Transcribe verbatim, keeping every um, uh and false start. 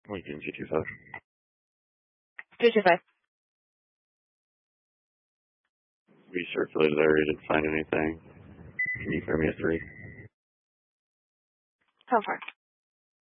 Lincoln G two five. Two two five. We circulated the area, didn't find anything. Can you throw me a three? How far?